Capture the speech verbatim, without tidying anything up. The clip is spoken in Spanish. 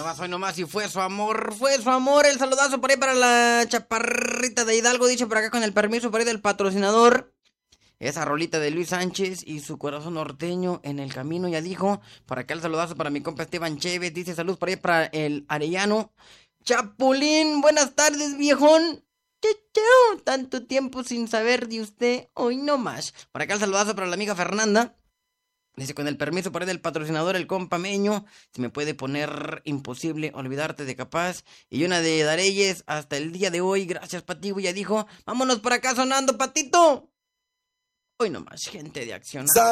Hoy nomás, y fue su amor, fue su amor. El saludazo por ahí para la chaparrita de Hidalgo, dice por acá con el permiso por ahí del patrocinador. Esa rolita de Luis Sánchez y su corazón norteño en el camino, ya dijo. Por acá el saludazo para mi compa Esteban Chévez, dice salud por ahí para el Arellano. Chapulín, buenas tardes, viejón. Chau, chau. Tanto tiempo sin saber de usted, hoy no más. Por acá el saludazo para la amiga Fernanda. Dice, con el permiso por ahí del patrocinador, el compa Meño, se me puede poner imposible olvidarte de Capaz. Y una de Dareyes hasta el día de hoy, gracias Pativo, ya dijo, vámonos por acá sonando, Patito. Hoy nomás, gente de acción.